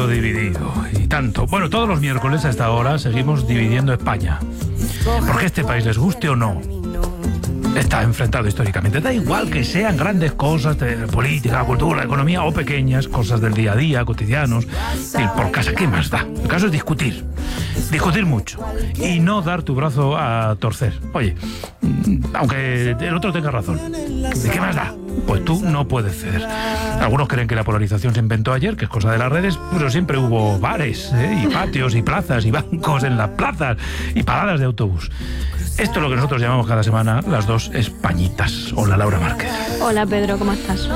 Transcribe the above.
mundo dividido, y tanto. Bueno, todos los miércoles a esta hora seguimos dividiendo España. Porque este país, les guste o no, está enfrentado históricamente. Da igual que sean grandes cosas de política, cultura, economía o pequeñas cosas del día a día, cotidianos, ir por casa, ¿qué más da? El caso es discutir mucho y no dar tu brazo a torcer. Oye, aunque el otro tenga razón, ¿de qué más da? Pues tú no puedes ceder. Algunos creen que la polarización se inventó ayer, que es cosa de las redes, pero siempre hubo bares, y patios y plazas y bancos en las plazas y paradas de autobús. Esto es lo que nosotros llamamos cada semana las dos Españitas. Hola, Laura Márquez. Hola, Pedro, ¿cómo estás?